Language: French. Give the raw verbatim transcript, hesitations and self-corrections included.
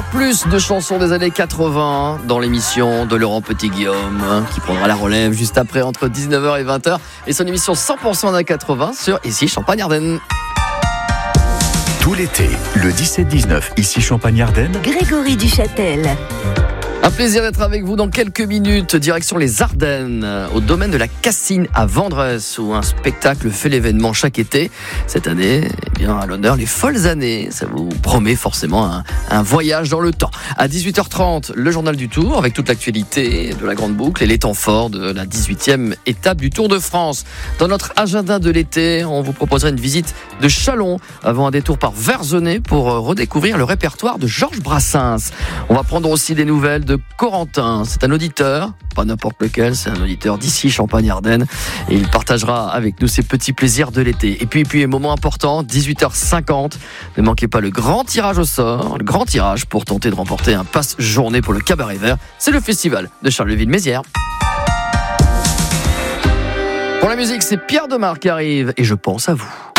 plus de chansons des années quatre-vingts dans l'émission de Laurent Petit-Guillaume, hein, qui prendra la relève juste après entre dix-neuf heures et vingt heures. Et son émission cent pour cent années quatre-vingts sur Ici Champagne-Ardenne. Tout l'été, le dix-sept dix-neuf, ici Champagne-Ardenne. Grégory Duchâtel. Un plaisir d'être avec vous dans quelques minutes, direction les Ardennes, au domaine de la Cassine à Vendresse, où un spectacle fait l'événement chaque été. Cette année, eh bien, à l'honneur, les folles années. Ça vous promet forcément un, un voyage dans le temps. À dix-huit heures trente, le journal du Tour, avec toute l'actualité de la Grande Boucle et les temps forts de la dix-huitième étape du Tour de France. Dans notre agenda de l'été, on vous proposera une visite de Châlons, avant un détour par Verzenay pour redécouvrir le répertoire de Georges Brassens. On va prendre aussi des nouvelles de Corentin. C'est un auditeur, pas n'importe lequel, c'est un auditeur d'ici Champagne-Ardenne, et il partagera avec nous ses petits plaisirs de l'été. Et puis, et puis, un moment important, dix-huit heures cinquante, ne manquez pas le grand tirage au sort, le grand tirage pour tenter de remporter un pass journée pour le Cabaret Vert. C'est le festival de Charleville-Mézières. Pour la musique, c'est Pierre Demar qui arrive, et je pense à vous.